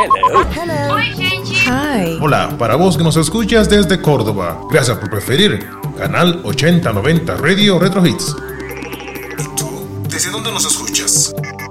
Hello. Oi, gente. Hi. Hola, para vos que nos escuchas desde Córdoba, gracias por preferir Canal 8090 Radio Retro Hits. ¿Y tú? ¿Desde dónde nos escuchas?